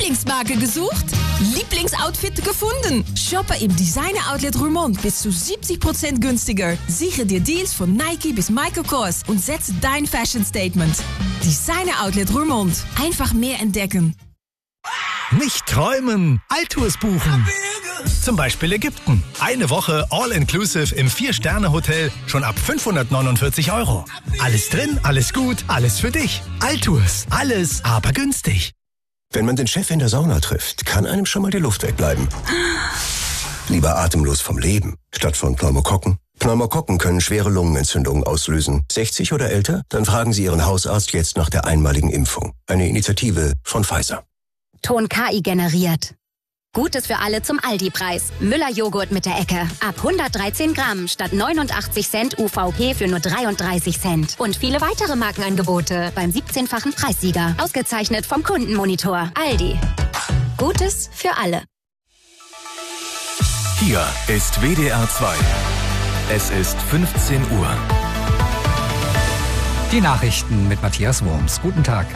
Lieblingsmarke gesucht? Lieblingsoutfit gefunden? Shoppe im Designer Outlet Roermond bis zu 70% günstiger. Sichere dir Deals von Nike bis Michael Kors und setze dein Fashion Statement. Designer Outlet Roermond. Einfach mehr entdecken. Nicht träumen, Alltours buchen. Zum Beispiel Ägypten. Eine Woche All-Inclusive im 4-Sterne-Hotel schon ab 549 €. Alles drin, alles gut, alles für dich. Alltours. Alles, aber günstig. Wenn man den Chef in der Sauna trifft, kann einem schon mal die Luft wegbleiben. Lieber atemlos vom Leben, statt von Pneumokokken. Pneumokokken können schwere Lungenentzündungen auslösen. 60 oder älter? Dann fragen Sie Ihren Hausarzt jetzt nach der einmaligen Impfung. Eine Initiative von Pfizer. Ton KI generiert. Gutes für alle zum Aldi-Preis. Müller-Joghurt mit der Ecke. Ab 113 Gramm statt 89 Cent UVP für nur 33 Cent. Und viele weitere Markenangebote beim 17-fachen Preissieger. Ausgezeichnet vom Kundenmonitor. Aldi. Gutes für alle. Hier ist WDR 2. Es ist 15 Uhr. Die Nachrichten mit Matthias Wurms. Guten Tag.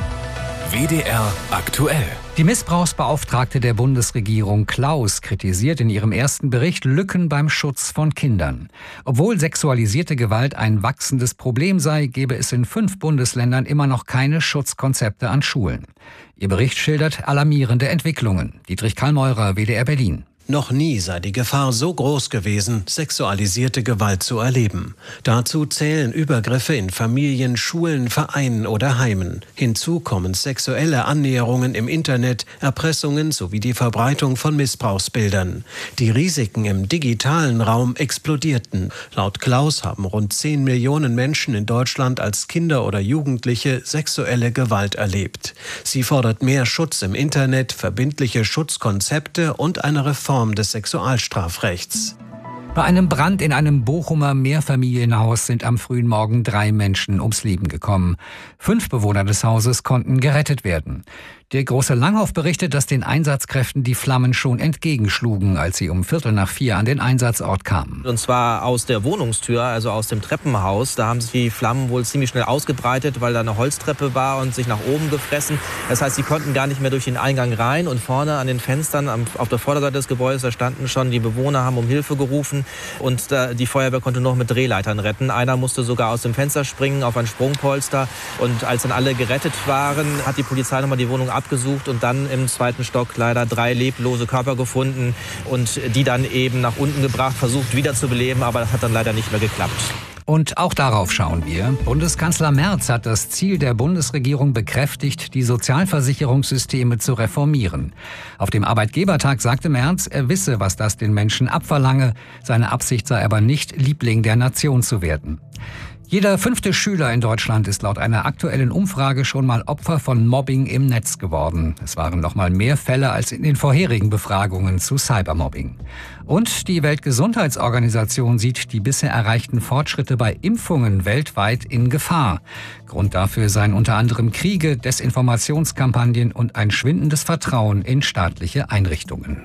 WDR aktuell. Die Missbrauchsbeauftragte der Bundesregierung Klaus kritisiert in ihrem ersten Bericht Lücken beim Schutz von Kindern. Obwohl sexualisierte Gewalt ein wachsendes Problem sei, gebe es in 5 Bundesländern immer noch keine Schutzkonzepte an Schulen. Ihr Bericht schildert alarmierende Entwicklungen. Dietrich Kallmeurer, WDR Berlin. Noch nie sei die Gefahr so groß gewesen, sexualisierte Gewalt zu erleben. Dazu zählen Übergriffe in Familien, Schulen, Vereinen oder Heimen. Hinzu kommen sexuelle Annäherungen im Internet, Erpressungen sowie die Verbreitung von Missbrauchsbildern. Die Risiken im digitalen Raum explodierten. Laut Klaus haben rund 10 Millionen Menschen in Deutschland als Kinder oder Jugendliche sexuelle Gewalt erlebt. Sie fordert mehr Schutz im Internet, verbindliche Schutzkonzepte und eine Reform des Sexualstrafrechts. Bei einem Brand in einem Bochumer Mehrfamilienhaus sind am frühen Morgen 3 Menschen ums Leben gekommen. 5 Bewohner des Hauses konnten gerettet werden. Der Große Langhoff berichtet, dass den Einsatzkräften die Flammen schon entgegenschlugen, als sie um 3:45 an den Einsatzort kamen. Und zwar aus der Wohnungstür, also aus dem Treppenhaus. Da haben sich die Flammen wohl ziemlich schnell ausgebreitet, weil da eine Holztreppe war und sich nach oben gefressen. Das heißt, sie konnten gar nicht mehr durch den Eingang rein. Und vorne an den Fenstern, auf der Vorderseite des Gebäudes, da standen schon die Bewohner, haben um Hilfe gerufen. Und die Feuerwehr konnte noch mit Drehleitern retten. Einer musste sogar aus dem Fenster springen auf ein Sprungpolster. Und als dann alle gerettet waren, hat die Polizei nochmal die Wohnung abgesucht und dann im 2. Stock leider 3 leblose Körper gefunden und die dann eben nach unten gebracht, versucht wiederzubeleben, aber das hat dann leider nicht mehr geklappt. Und auch darauf schauen wir. Bundeskanzler Merz hat das Ziel der Bundesregierung bekräftigt, die Sozialversicherungssysteme zu reformieren. Auf dem Arbeitgebertag sagte Merz, er wisse, was das den Menschen abverlange. Seine Absicht sei aber nicht, Liebling der Nation zu werden. Jeder 5. Schüler in Deutschland ist laut einer aktuellen Umfrage schon mal Opfer von Mobbing im Netz geworden. Es waren noch mal mehr Fälle als in den vorherigen Befragungen zu Cybermobbing. Und die Weltgesundheitsorganisation sieht die bisher erreichten Fortschritte bei Impfungen weltweit in Gefahr. Grund dafür seien unter anderem Kriege, Desinformationskampagnen und ein schwindendes Vertrauen in staatliche Einrichtungen.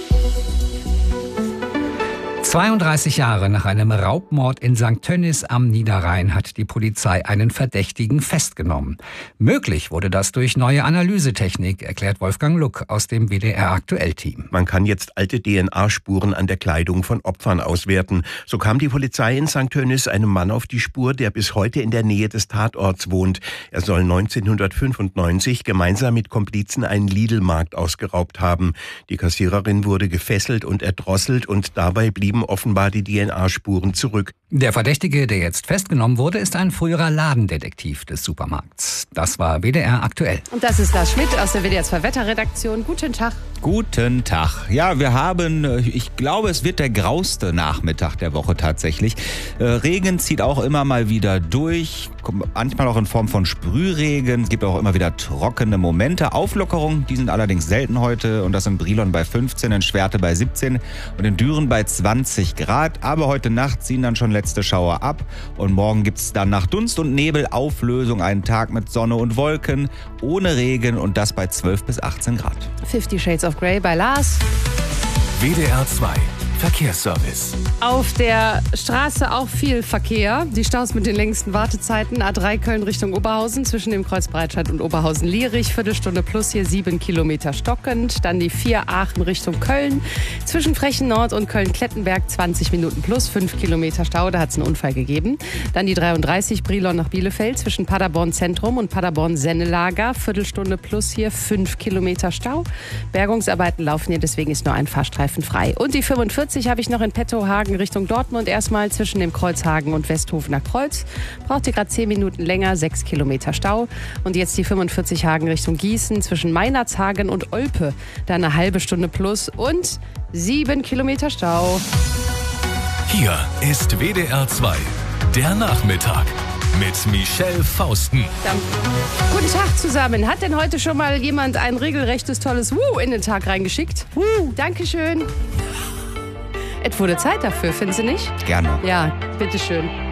32 Jahre nach einem Raubmord in St. Tönnies am Niederrhein hat die Polizei einen Verdächtigen festgenommen. Möglich wurde das durch neue Analysetechnik, erklärt Wolfgang Luck aus dem WDR-Aktuell-Team. Man kann jetzt alte DNA-Spuren an der Kleidung von Opfern auswerten. So kam die Polizei in St. Tönnies einem Mann auf die Spur, der bis heute in der Nähe des Tatorts wohnt. Er soll 1995 gemeinsam mit Komplizen einen Lidl-Markt ausgeraubt haben. Die Kassiererin wurde gefesselt und erdrosselt und dabei blieben offenbar die DNA-Spuren zurück. Der Verdächtige, der jetzt festgenommen wurde, ist ein früherer Ladendetektiv des Supermarkts. Das war WDR aktuell. Und das ist Lars Schmidt aus der WDR 2 Wetterredaktion. Guten Tag. Guten Tag. Ja, wir haben, ich glaube, es wird der grauste Nachmittag der Woche tatsächlich. Regen zieht auch immer mal wieder durch, manchmal auch in Form von Sprühregen. Es gibt auch immer wieder trockene Momente. Auflockerungen, die sind allerdings selten heute. Und das in Brilon bei 15, in Schwerte bei 17 und in Düren bei 20 Grad. Aber heute Nacht ziehen dann schon letzte Schauer ab. Und morgen gibt es dann nach Dunst und Nebel Auflösung einen Tag mit Sonne und Wolken, ohne Regen und das bei 12 bis 18 Grad. 50 Shades of Grey bei Lars. WDR 2 Verkehrsservice. Auf der Straße auch viel Verkehr. Die Staus mit den längsten Wartezeiten. A3 Köln Richtung Oberhausen zwischen dem Kreuz Breitscheid und Oberhausen-Lierich. Viertelstunde plus hier 7 Kilometer stockend. Dann die 4 Aachen Richtung Köln. Zwischen Frechen Nord und Köln-Klettenberg 20 Minuten plus 5 Kilometer Stau. Da hat es einen Unfall gegeben. Dann die 33 Brilon nach Bielefeld zwischen Paderborn Zentrum und Paderborn Sennelager. Viertelstunde plus hier 5 Kilometer Stau. Bergungsarbeiten laufen hier, deswegen ist nur ein Fahrstreifen frei. Und die 45 habe ich noch in petto, Hagen Richtung Dortmund. Erstmal zwischen dem Kreuz Hagen und Westhofener Kreuz. Braucht ihr gerade 10 Minuten länger, 6 Kilometer Stau. Und jetzt die 45 Hagen Richtung Gießen zwischen Meinertshagen und Olpe. Da eine halbe Stunde plus und 7 Kilometer Stau. Hier ist WDR 2, der Nachmittag mit Michelle Fausten. Guten Tag zusammen. Hat denn heute schon mal jemand ein regelrechtes tolles Wuh in den Tag reingeschickt? Dankeschön. Es wurde Zeit dafür, finden Sie nicht? Gerne. Ja, bitteschön.